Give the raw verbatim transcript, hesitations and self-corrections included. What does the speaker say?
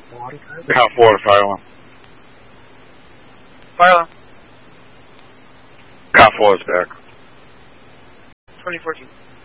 Count four to fire alarm. Fire alarm. Count four is back. twenty fourteen.